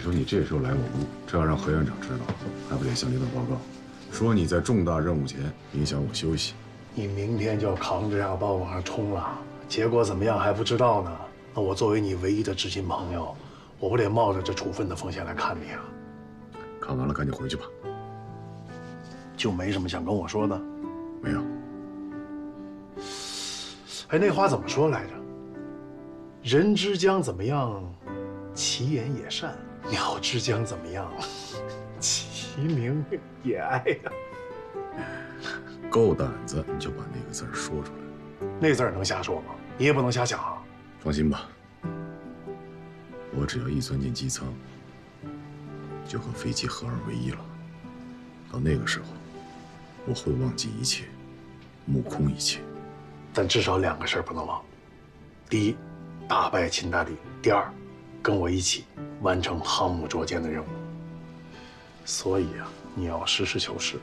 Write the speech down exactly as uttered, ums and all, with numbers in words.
说你这时候来我屋，这要让何院长知道，还不得向领导报告，说你在重大任务前影响我休息。 你明天就要扛着这包往上冲了，结果怎么样还不知道呢？那我作为你唯一的知心朋友，我不得冒着这处分的风险来看你啊？ 看完了赶紧回去吧。 就没什么想跟我说的？ 没有。 哎，那话怎么说来着？人之将怎么样，其言也善；鸟之将怎么样，其鸣也哀呀。 够胆子，你就把那个字儿说出来。 那字儿能瞎说吗？你也不能瞎想啊。 放心吧，我只要一钻进机舱，就和飞机合二为一了。到那个时候，我会忘记一切，目空一切。 但至少两个事儿不能忘：第一，打败秦大帝；第二，跟我一起完成汤姆卓坚的任务。所以啊，你要实事求是，